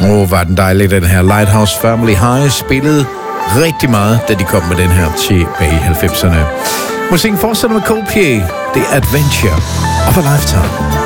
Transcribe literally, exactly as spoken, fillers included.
Åh, oh, var den dejlig, den her Lighthouse Family High spillede rigtig meget, da de kom med den her tilbage i halvfemserne. Musikken fortsætter med Coldplay. Det er Adventure of a Lifetime.